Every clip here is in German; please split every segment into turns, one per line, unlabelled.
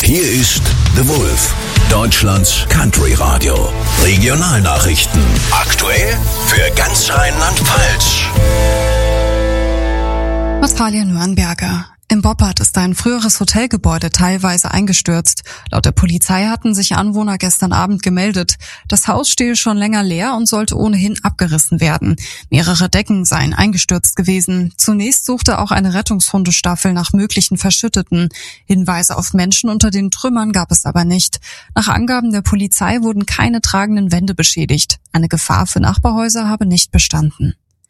Hier ist The Wolf, Deutschlands Country Radio. Regionalnachrichten. Aktuell für ganz Rheinland-Pfalz.
Natalia Nürnberger. Im Boppard ist ein früheres Hotelgebäude teilweise eingestürzt. Laut der Polizei hatten sich Anwohner gestern Abend gemeldet. Das Haus stehe schon länger leer und sollte ohnehin abgerissen werden. Mehrere Decken seien eingestürzt gewesen. Zunächst suchte auch eine Rettungshundestaffel nach möglichen Verschütteten. Hinweise auf Menschen unter den Trümmern gab es aber nicht. Nach Angaben der Polizei wurden keine tragenden Wände beschädigt. Eine Gefahr für Nachbarhäuser habe nicht bestanden.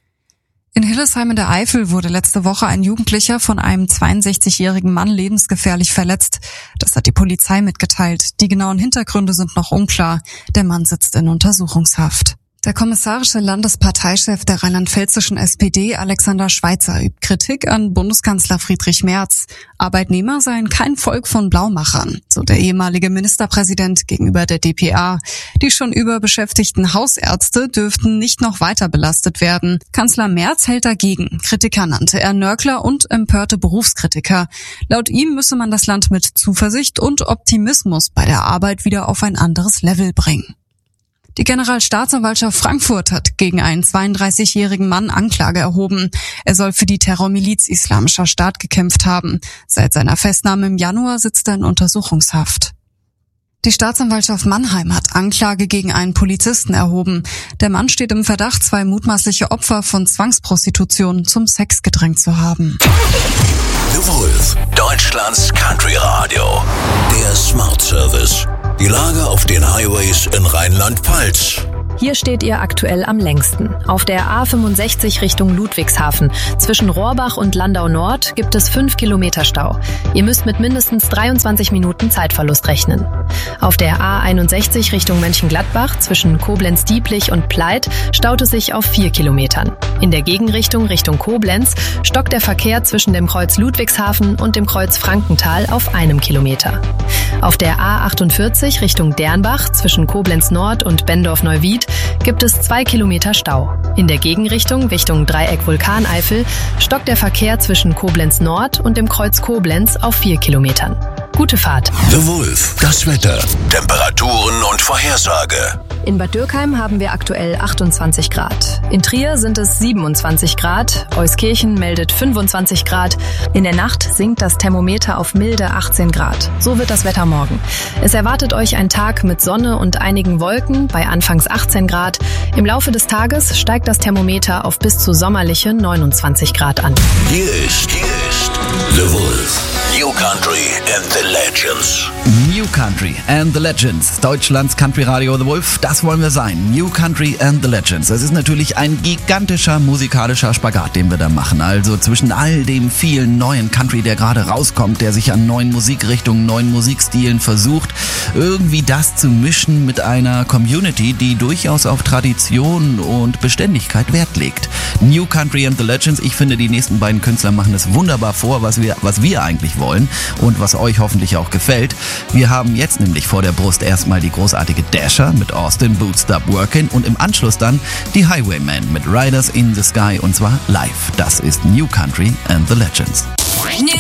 In Hillesheim in der Eifel wurde letzte Woche ein Jugendlicher von einem 62-jährigen Mann lebensgefährlich verletzt. Das hat die Polizei mitgeteilt. Die genauen Hintergründe sind noch unklar. Der Mann sitzt in Untersuchungshaft. Der kommissarische Landesparteichef der rheinland-pfälzischen SPD, Alexander Schweitzer, übt Kritik an Bundeskanzler Friedrich Merz. Arbeitnehmer seien kein Volk von Blaumachern, so der ehemalige Ministerpräsident gegenüber der dpa. Die schon überbeschäftigten Hausärzte dürften nicht noch weiter belastet werden. Kanzler Merz hält dagegen. Kritiker nannte er Nörgler und empörte Berufskritiker. Laut ihm müsse man das Land mit Zuversicht und Optimismus bei der Arbeit wieder auf ein anderes Level bringen. Die Generalstaatsanwaltschaft Frankfurt hat gegen einen 32-jährigen Mann Anklage erhoben. Er soll für die Terrormiliz Islamischer Staat gekämpft haben. Seit seiner Festnahme im Januar sitzt er in Untersuchungshaft. Die Staatsanwaltschaft Mannheim hat Anklage gegen einen Polizisten erhoben. Der Mann steht im Verdacht, 2 mutmaßliche Opfer von Zwangsprostitution zum Sex gedrängt zu haben.
The Wolf, Deutschlands Country Radio. Der Smart Service. Die Lage auf den Highways in Rheinland-Pfalz.
Hier steht ihr aktuell am längsten. Auf der A65 Richtung Ludwigshafen. Zwischen Rohrbach und Landau Nord gibt es 5 Kilometer Stau. Ihr müsst mit mindestens 23 Minuten Zeitverlust rechnen. Auf der A61 Richtung Mönchengladbach zwischen Koblenz-Dieblich und Pleit staut es sich auf 4 Kilometern. In der Gegenrichtung Richtung Koblenz stockt der Verkehr zwischen dem Kreuz Ludwigshafen und dem Kreuz Frankenthal auf 1 Kilometer. Auf der A48 Richtung Dernbach zwischen Koblenz Nord und Bendorf-Neuwied gibt es 2 Kilometer Stau. In der Gegenrichtung Richtung Dreieck Vulkaneifel stockt der Verkehr zwischen Koblenz Nord und dem Kreuz Koblenz auf 4 Kilometern. Gute Fahrt.
The Wolf, das Wetter, Temperaturen und Vorhersage.
In Bad Dürkheim haben wir aktuell 28 Grad. In Trier sind es 27 Grad. Euskirchen meldet 25 Grad. In der Nacht sinkt das Thermometer auf milde 18 Grad. So wird das Wetter morgen. Es erwartet euch ein Tag mit Sonne und einigen Wolken bei anfangs 18 Grad. Im Laufe des Tages steigt das Thermometer auf bis zu sommerliche 29 Grad an.
Hier ist The Wolf. New Country and the Legends.
New Country and the Legends. Deutschlands Country Radio The Wolf, das wollen wir sein. New Country and the Legends. Es ist natürlich ein gigantischer musikalischer Spagat, den wir da machen. Also zwischen all dem vielen neuen Country, der gerade rauskommt, der sich an neuen Musikrichtungen, neuen Musikstilen versucht, irgendwie das zu mischen mit einer Community, die durchaus auf Tradition und Beständigkeit Wert legt. New Country and the Legends. Ich finde, die nächsten beiden Künstler machen es wunderbar vor, was wir eigentlich wollen und was euch hoffentlich auch gefällt. Wir haben jetzt nämlich vor der Brust erstmal die großartige Dasher mit Austin Boots Stop Workin' und im Anschluss dann die Highwaymen mit Riders in the Sky und zwar live. Das ist New Country and the Legends.